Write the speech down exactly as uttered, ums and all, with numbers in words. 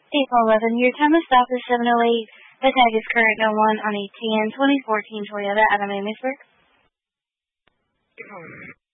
April eleventh, your time of stop is seven oh eight. The tag is current no one on a ten twenty fourteen Toyota out of Amherstburg.